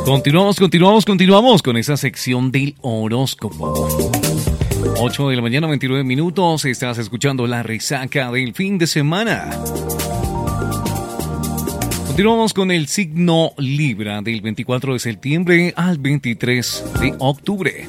Continuamos con esa sección del horóscopo. 8 de la mañana, 29 minutos. Estás escuchando la resaca del fin de semana. Continuamos con el signo Libra del 24 de septiembre al 23 de octubre.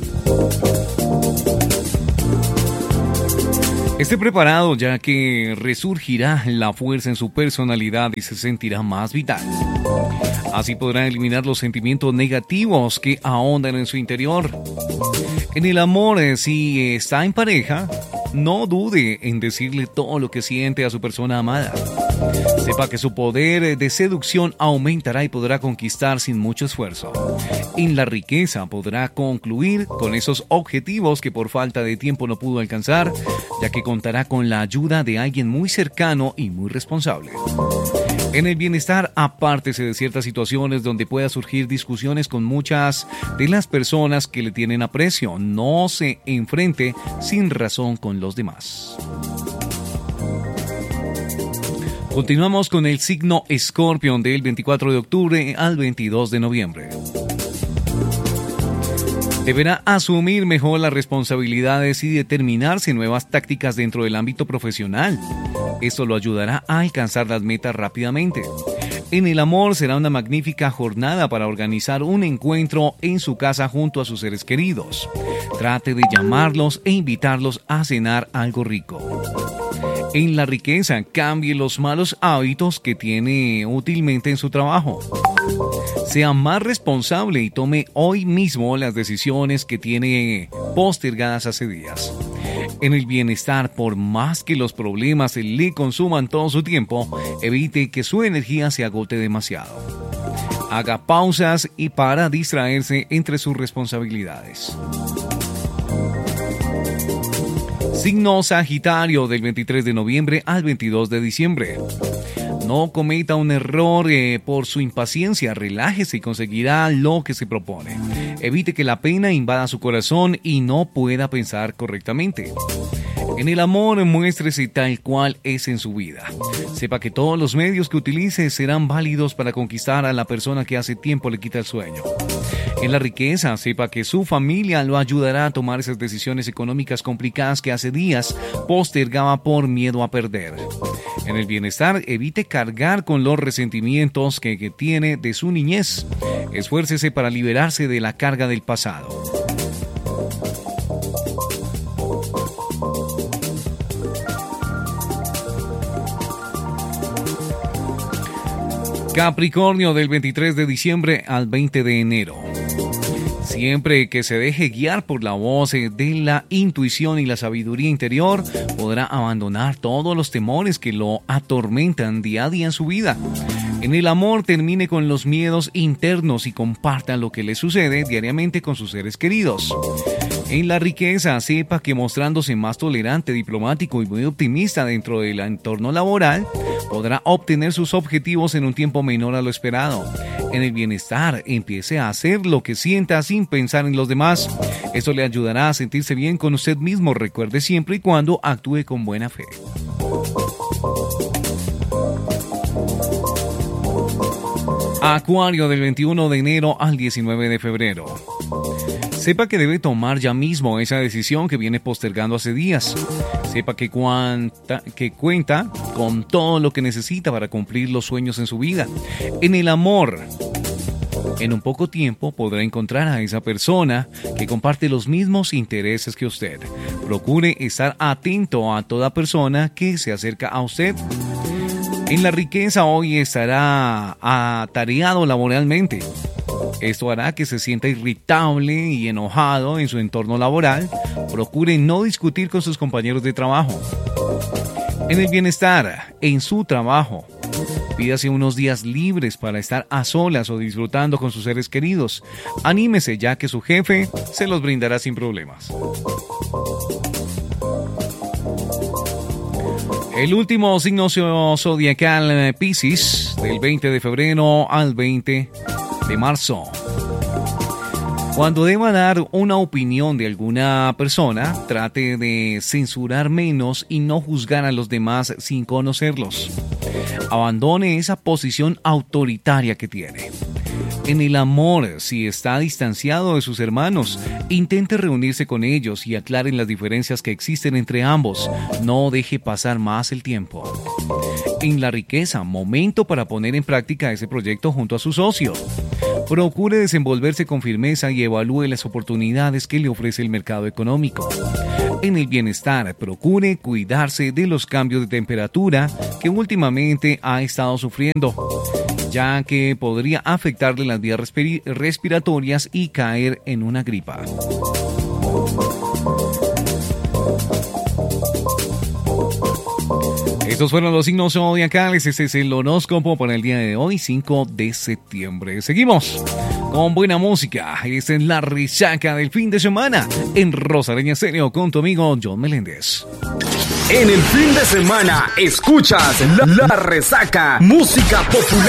Esté preparado, ya que resurgirá la fuerza en su personalidad y se sentirá más vital. Así podrá eliminar los sentimientos negativos que ahondan en su interior. En el amor, si está en pareja, no dude en decirle todo lo que siente a su persona amada. Sepa que su poder de seducción aumentará y podrá conquistar sin mucho esfuerzo. En la riqueza podrá concluir con esos objetivos que por falta de tiempo no pudo alcanzar, ya que contará con la ayuda de alguien muy cercano y muy responsable. En el bienestar, apártese de ciertas situaciones donde pueda surgir discusiones con muchas de las personas que le tienen aprecio. No se enfrente sin razón con los demás. Continuamos con el signo Escorpio del 24 de octubre al 22 de noviembre. Deberá asumir mejor las responsabilidades y determinarse nuevas tácticas dentro del ámbito profesional. Esto lo ayudará a alcanzar las metas rápidamente. En el amor será una magnífica jornada para organizar un encuentro en su casa junto a sus seres queridos. Trate de llamarlos e invitarlos a cenar algo rico. En la riqueza, cambie los malos hábitos que tiene útilmente en su trabajo. Sea más responsable y tome hoy mismo las decisiones que tiene postergadas hace días. En el bienestar, por más que los problemas le consuman todo su tiempo, evite que su energía se agote demasiado. Haga pausas y para distraerse entre sus responsabilidades. Signo Sagitario del 23 de noviembre al 22 de diciembre. No cometa un error por su impaciencia, relájese y conseguirá lo que se propone. Evite que la pena invada su corazón y no pueda pensar correctamente. En el amor, muéstrese tal cual es en su vida. Sepa que todos los medios que utilice serán válidos para conquistar a la persona que hace tiempo le quita el sueño. En la riqueza, sepa que su familia lo ayudará a tomar esas decisiones económicas complicadas que hace días postergaba por miedo a perder. En el bienestar, evite cargar con los resentimientos que tiene de su niñez. Esfuércese para liberarse de la carga del pasado. Capricornio del 23 de diciembre al 20 de enero. Siempre que se deje guiar por la voz de la intuición y la sabiduría interior, podrá abandonar todos los temores que lo atormentan día a día en su vida. En el amor, termine con los miedos internos y comparta lo que le sucede diariamente con sus seres queridos. En la riqueza, sepa que mostrándose más tolerante, diplomático y muy optimista dentro del entorno laboral, podrá obtener sus objetivos en un tiempo menor a lo esperado. En el bienestar, empiece a hacer lo que sienta sin pensar en los demás. Esto le ayudará a sentirse bien con usted mismo. Recuerde siempre y cuando actúe con buena fe. Acuario del 21 de enero al 19 de febrero. Sepa que debe tomar ya mismo esa decisión que viene postergando hace días. Sepa que cuenta con todo lo que necesita para cumplir los sueños en su vida. En el amor, en un poco tiempo podrá encontrar a esa persona que comparte los mismos intereses que usted. Procure estar atento a toda persona que se acerca a usted. En la riqueza, hoy estará atareado laboralmente. Esto hará que se sienta irritable y enojado en su entorno laboral. Procure no discutir con sus compañeros de trabajo. En el bienestar, en su trabajo, pídase unos días libres para estar a solas o disfrutando con sus seres queridos. Anímese, ya que su jefe se los brindará sin problemas. El último signo zodiacal, Piscis, del 20 de febrero al 20 de marzo. Cuando deba dar una opinión de alguna persona, trate de censurar menos y no juzgar a los demás sin conocerlos. Abandone esa posición autoritaria que tiene. En el amor, si está distanciado de sus hermanos, intente reunirse con ellos y aclaren las diferencias que existen entre ambos. No deje pasar más el tiempo. En la riqueza, momento para poner en práctica ese proyecto junto a su socio. Procure desenvolverse con firmeza y evalúe las oportunidades que le ofrece el mercado económico. En el bienestar, procure cuidarse de los cambios de temperatura que últimamente ha estado sufriendo, ya que podría afectarle las vías respiratorias y caer en una gripa. Estos fueron los signos zodiacales. Este es el horóscopo para el día de hoy, 5 de septiembre. Seguimos con buena música. Esta es la resaca del fin de semana en Rosareña Stereo con tu amigo John Meléndez. En el fin de semana escuchas la resaca, música popular.